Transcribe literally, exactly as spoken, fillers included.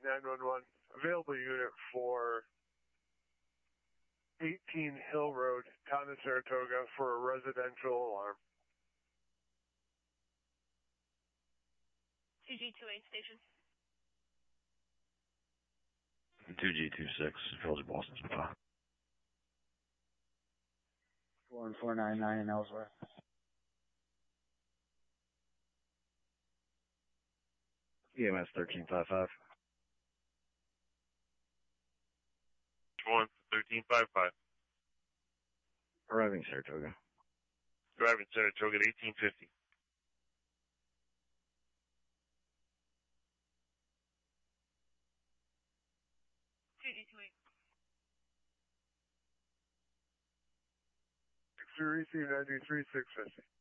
nine one one. Available unit for eighteen Hill Road, town of Saratoga, for a residential alarm. two G two eight station. two G two six, Village of Boston, Spa. one four nine nine in Ellsworth. E M S thirteen fifty-five. One thirteen fifty-five. Arriving Saratoga. Arriving Saratoga at eighteen fifty. two G two eight. We receive ninety-three six fifty.